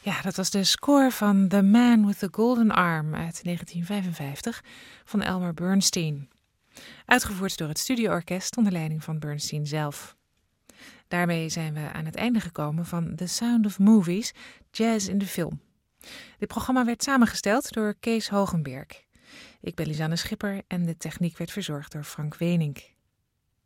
Ja, dat was de score van The Man with the Golden Arm uit 1955 van Elmer Bernstein. Uitgevoerd door het studioorkest onder leiding van Bernstein zelf. Daarmee zijn we aan het einde gekomen van The Sound of Movies, Jazz in de Film. Dit programma werd samengesteld door Kees Hogenberg. Ik ben Lisanne Schipper en de techniek werd verzorgd door Frank Wenink.